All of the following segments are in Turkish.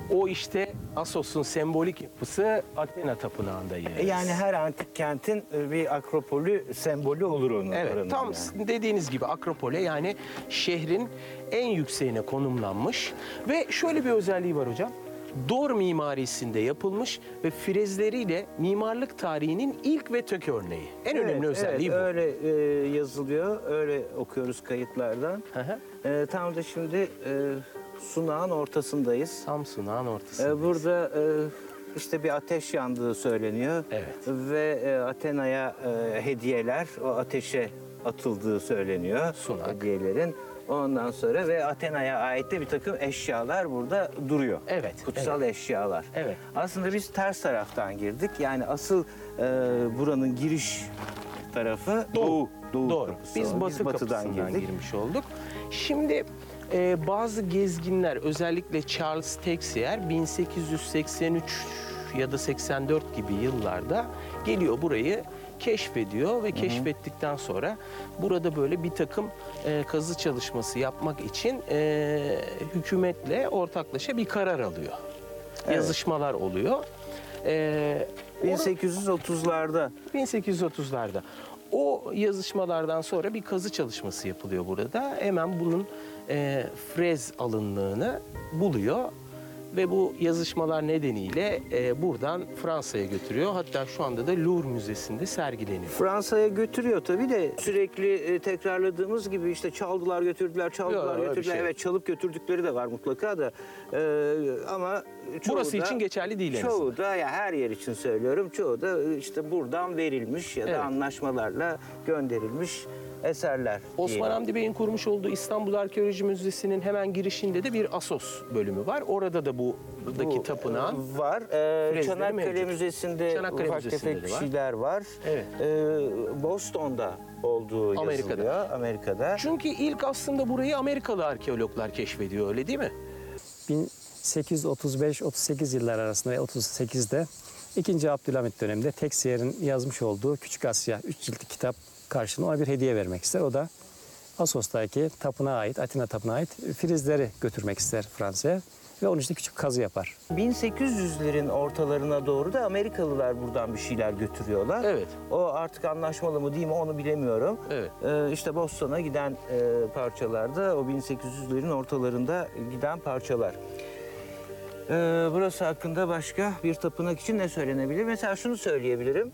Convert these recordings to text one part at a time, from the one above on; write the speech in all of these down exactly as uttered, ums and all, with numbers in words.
O işte Assos'un sembolik yapısı Athena Tapınağı'nda yer alır. Yani her antik kentin bir akropolü sembolü olur onun. Evet, tam yani. dediğiniz gibi Akropole, yani şehrin en yükseğine konumlanmış ve şöyle bir özelliği var hocam. Dor mimarisinde yapılmış ve frezleriyle mimarlık tarihinin ilk ve tök örneği. En Evet, önemli özelliği evet, bu. öyle e, yazılıyor, öyle okuyoruz kayıtlardan. Hı hı. E, tam da şimdi e, sunağın ortasındayız. Tam sunağın ortasında. E, burada e, işte bir ateş yandığı söyleniyor. Evet. Ve e, Athena'ya e, hediyeler o ateşe atıldığı söyleniyor. Sunak. Hediyelerin. Ondan sonra ve Athena'ya ait de bir takım eşyalar burada duruyor. Evet, Kutsal eşyalar. Evet. Aslında biz ters taraftan girdik. Yani asıl e, buranın giriş tarafı doğu. Doğu, Doğru. kapısı. Biz batı batıdan kapısından girdik. girmiş olduk. Şimdi e, bazı gezginler, özellikle Charles Texier bin sekiz yüz seksen üç ya da seksen dört gibi yıllarda geliyor, burayı keşfediyor ve keşfettikten sonra burada böyle bir takım e, kazı çalışması yapmak için e, hükümetle ortaklaşa bir karar alıyor. Evet. Yazışmalar oluyor. E, bin sekiz yüz otuzlarda. bin sekiz yüz otuzlarda. O yazışmalardan sonra bir kazı çalışması yapılıyor burada. Hemen bunun e, frez alınlığını buluyor ve bu yazışmalar nedeniyle e, buradan Fransa'ya götürüyor. Hatta şu anda da Louvre Müzesi'nde sergileniyor. Fransa'ya götürüyor tabii de sürekli e, tekrarladığımız gibi işte çaldılar götürdüler, çaldılar Yok, öyle bir götürdüler. şey yok. Evet, çalıp götürdükleri de var mutlaka da. E, ama çoğu Burası da, için geçerli değil en azından. Çoğu da, ya her yer için söylüyorum, çoğu da işte buradan verilmiş ya da Evet. anlaşmalarla gönderilmiş eserler. Osman diyelim. Hamdi Bey'in kurmuş olduğu İstanbul Arkeoloji Müzesi'nin hemen girişinde de bir Assos bölümü var. Orada da bu buradaki Bu, tapınağın e, var. E, frezleri Çanakkale mevcut. Müzesi'nde Çanakkale ufak Müzesi'nde tefek de var. şeyler var. Evet. E, Boston'da olduğu Amerika'da. yazılıyor. Amerika'da. Çünkü ilk aslında burayı Amerikalı arkeologlar keşfediyor, öyle değil mi? bin sekiz yüz otuz beş otuz sekiz yıllar arasında ve otuz sekizde ikinci. Abdülhamit döneminde Texier'in yazmış olduğu Küçük Asya üç ciltlik kitap karşılığında ona bir hediye vermek ister. O da Assos'taki tapınağa ait, Atina tapınağa ait frizleri götürmek ister Fransa'ya ve onun için küçük kazı yapar. bin sekiz yüzlerin ortalarına doğru da Amerikalılar buradan bir şeyler götürüyorlar. Evet. O artık anlaşmalı mı değil mi onu bilemiyorum. Evet. Ee, işte Boston'a giden e, parçalarda o bin sekiz yüzlerin ortalarında giden parçalar. Ee, burası hakkında başka bir tapınak için ne söylenebilir? Mesela şunu söyleyebilirim.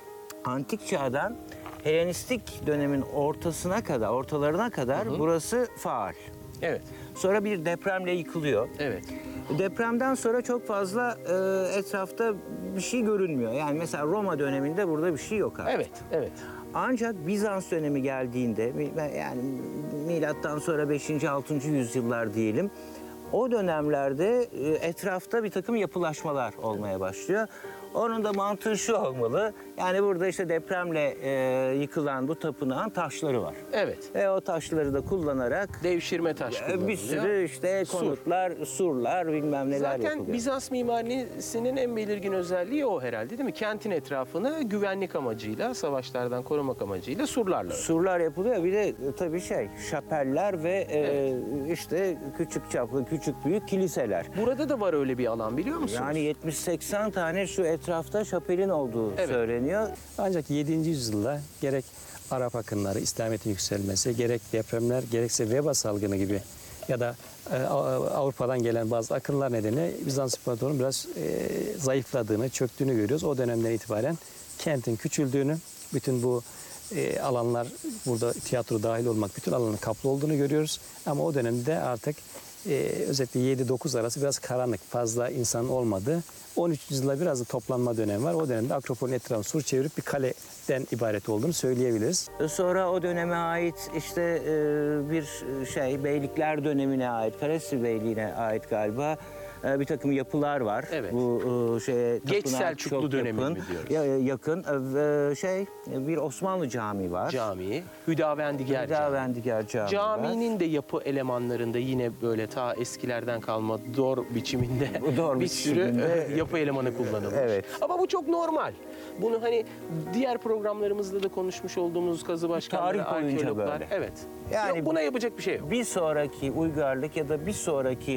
Antik çağdan Helenistik dönemin ortasına kadar, ortalarına kadar Hı hı. burası faal. Evet. Sonra bir depremle yıkılıyor. Evet. Depremden sonra çok fazla e, etrafta bir şey görünmüyor. Yani mesela Roma döneminde burada bir şey yok artık. Evet. Evet. Ancak Bizans dönemi geldiğinde, mi- yani milattan sonra beşinci. altıncı yüzyıllar diyelim. O dönemlerde e, etrafta bir takım yapılaşmalar olmaya başlıyor. Onun da mantığı şu olmalı. Yani burada işte depremle e, yıkılan bu tapınağın taşları var. Evet. Ve o taşları da kullanarak Devşirme taş e, kullanılıyor. bir sürü işte Sur. konutlar, surlar, bilmem neler Zaten yapılıyor. Bizans mimarisinin en belirgin özelliği o herhalde, değil mi? Kentin etrafını güvenlik amacıyla, savaşlardan korumak amacıyla surlarla. Surlar yapılıyor. Bir de e, tabii şey, şapeller ve e, işte küçük çaplı, küçük büyük kiliseler. Burada da var öyle bir alan, biliyor musunuz? Yani yetmiş seksen tane şu etrafta şapelin olduğu Evet. söyleniyor. Ancak yedinci yüzyılda gerek Arap akınları, İslamiyet'in yükselmesi, gerek depremler, gerekse veba salgını gibi ya da e, Avrupa'dan gelen bazı akınlar nedeniyle Bizans İmparatorluğu'nun biraz e, zayıfladığını, çöktüğünü görüyoruz. O dönemden itibaren kentin küçüldüğünü, bütün bu e, alanlar, burada tiyatro dahil olmak, bütün alanın kaplı olduğunu görüyoruz. Ama o dönemde artık e, özellikle yedi dokuz arası biraz karanlık, fazla insan olmadı. on üçüncü yüzyılda biraz da toplanma dönemi var. O dönemde Akropol'ün etrafını sur çevirip bir kaleden ibaret olduğunu söyleyebiliriz. Sonra o döneme ait işte e, bir şey, Beylikler dönemine ait, Karesli Beyliği'ne ait galiba e, bir takım yapılar var. Evet. Bu e, şeye Geç tapınağa Selçuklu çok dönemi yakın. mi diyoruz? Ya, yakın e, şey bir Osmanlı camii var. Cami, Hüdavendigar Camii. Hüdavendigar Camii var. Caminin de yapı elemanlarında yine böyle ta eskilerden kalma dor biçiminde Dor bir biçiminde. sürü yapı elemanı kullanılmış. Evet. Ama bu çok normal. Bunu hani diğer programlarımızda da konuşmuş olduğumuz kazı başkanları, Tarih boyunca arkeologlar. böyle. Evet. Yani Yok, buna yapacak bir şey yok. Bir sonraki uygarlık ya da bir sonraki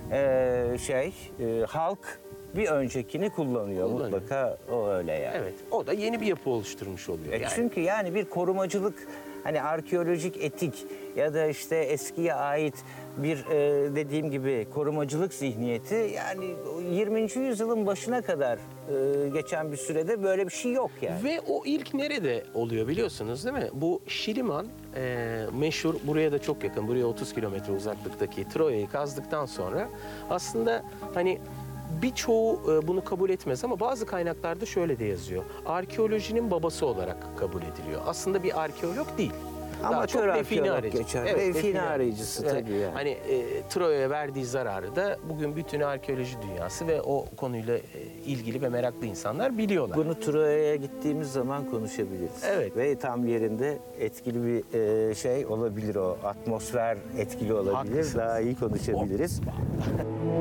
e, şey e, halk bir öncekini kullanıyor. Kullanıyor. Mutlaka o öyle yani. Evet. O da yeni bir yapı oluşturmuş oluyor. E Yani. Çünkü yani bir korumacılık, hani arkeolojik etik ya da işte eskiye ait bir e, dediğim gibi korumacılık zihniyeti, yani yirminci yüzyılın başına kadar e, geçen bir sürede böyle bir şey yok yani. Ve o ilk nerede oluyor biliyorsunuz değil mi? Bu Şiliman e, meşhur, buraya da çok yakın, buraya otuz kilometre uzaklıktaki Troya'yı kazdıktan sonra aslında hani birçoğu e, bunu kabul etmez ama bazı kaynaklarda şöyle de yazıyor. Arkeolojinin babası olarak kabul ediliyor. Aslında bir arkeolog değil. Daha Amatör çok define arkeolog aracı. geçer. Evet, Define arayıcısı Evet. tabii yani. Hani e, Troya'ya verdiği zararı da bugün bütün arkeoloji dünyası ve o konuyla e, ilgili ve meraklı insanlar biliyorlar. Bunu Troya'ya gittiğimiz zaman konuşabiliriz. Evet. Ve tam yerinde etkili bir e, şey olabilir o. Atmosfer etkili olabilir. Haklısınız. Daha iyi konuşabiliriz.